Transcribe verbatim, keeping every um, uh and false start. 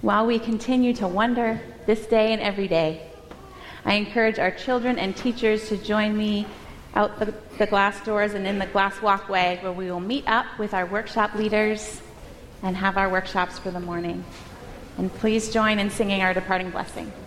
while we continue to wonder this day and every day. I encourage our children and teachers to join me out the, the glass doors and in the glass walkway, where we will meet up with our workshop leaders and have our workshops for the morning. And please join in singing our departing blessing.